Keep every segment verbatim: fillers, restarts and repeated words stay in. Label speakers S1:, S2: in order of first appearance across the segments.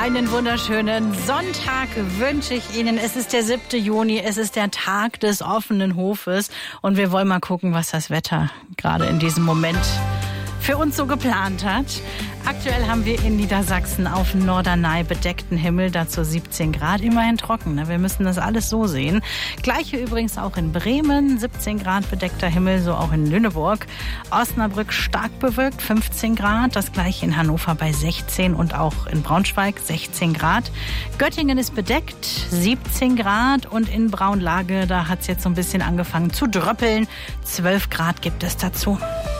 S1: Einen wunderschönen Sonntag wünsche ich Ihnen. Es ist der siebte Juni, es ist der Tag des offenen Hofes und wir wollen mal gucken, was das Wetter gerade in diesem Moment für uns so geplant hat. Aktuell haben wir in Niedersachsen auf Norderney bedeckten Himmel, dazu siebzehn Grad, immerhin trocken. Wir müssen das alles so sehen. Gleiche übrigens auch in Bremen, siebzehn Grad bedeckter Himmel, so auch in Lüneburg. Osnabrück stark bewölkt, fünfzehn Grad. Das gleiche in Hannover bei sechzehn und auch in Braunschweig sechzehn Grad. Göttingen ist bedeckt, siebzehn Grad und in Braunlage, da hat es jetzt so ein bisschen angefangen zu dröppeln. zwölf Grad gibt es dazu.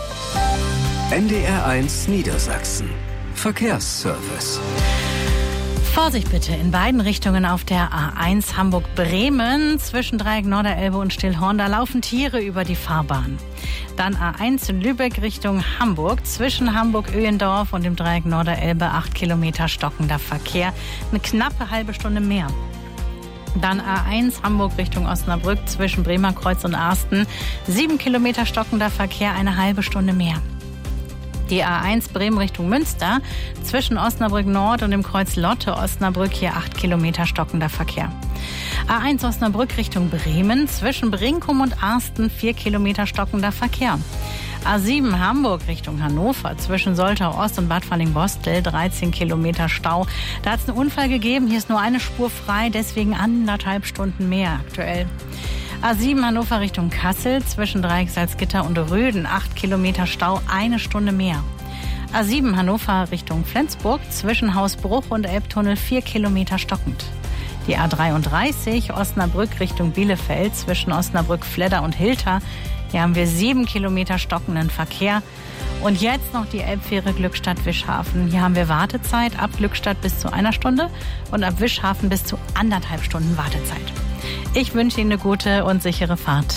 S2: N D R eins Niedersachsen. Verkehrsservice.
S1: Vorsicht bitte in beiden Richtungen auf der A eins Hamburg-Bremen. Zwischen Dreieck Norderelbe und Stillhorn, da laufen Tiere über die Fahrbahn. Dann A eins in Lübeck Richtung Hamburg. Zwischen Hamburg-Öhendorf und dem Dreieck Norderelbe acht Kilometer stockender Verkehr. Eine knappe halbe Stunde mehr. Dann A eins Hamburg Richtung Osnabrück zwischen Bremerkreuz und Arsten. sieben Kilometer stockender Verkehr, eine halbe Stunde mehr. Die A eins Bremen Richtung Münster, zwischen Osnabrück Nord und dem Kreuz Lotte Osnabrück, hier acht Kilometer stockender Verkehr. A eins Osnabrück Richtung Bremen, zwischen Brinkum und Arsten, vier Kilometer stockender Verkehr. A sieben Hamburg Richtung Hannover, zwischen Soltau Ost und Bad Falling-Bostel, dreizehn Kilometer Stau. Da hat es einen Unfall gegeben, hier ist nur eine Spur frei, deswegen anderthalb Stunden mehr aktuell. A sieben Hannover Richtung Kassel, zwischen Dreieck Salzgitter und Röden, acht Kilometer Stau, eine Stunde mehr. A sieben Hannover Richtung Flensburg, zwischen Hausbruch und Elbtunnel, vier Kilometer stockend. Die A dreiunddreißig Osnabrück Richtung Bielefeld, zwischen Osnabrück, Fledder und Hilter, hier haben wir sieben Kilometer stockenden Verkehr. Und jetzt noch die Elbfähre Glückstadt-Wischhafen. Hier haben wir Wartezeit ab Glückstadt bis zu einer Stunde und ab Wischhafen bis zu anderthalb Stunden Wartezeit. Ich wünsche Ihnen eine gute und sichere Fahrt.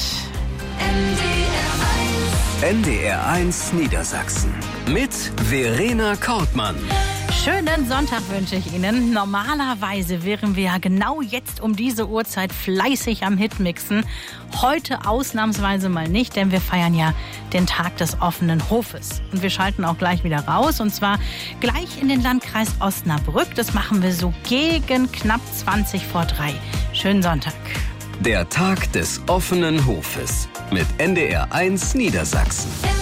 S2: N D R eins Niedersachsen mit Verena Kortmann.
S1: Schönen Sonntag wünsche ich Ihnen. Normalerweise wären wir ja genau jetzt um diese Uhrzeit fleißig am Hitmixen. Heute ausnahmsweise mal nicht, denn wir feiern ja den Tag des offenen Hofes. Und wir schalten auch gleich wieder raus, und zwar gleich in den Landkreis Osnabrück. Das machen wir so gegen knapp zwanzig vor drei. Schönen Sonntag.
S2: Der Tag des offenen Hofes mit N D R eins Niedersachsen.